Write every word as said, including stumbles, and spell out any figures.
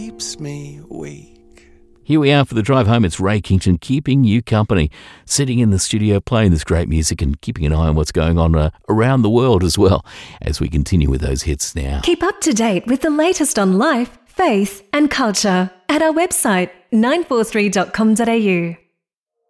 keeps me weak. Here we are for the drive home. It's Ray Kington keeping you company, sitting in the studio playing this great music and keeping an eye on what's going on uh, around the world as well as we continue with those hits now. Keep up to date with the latest on life, faith and culture at our website nine four three dot com dot a u.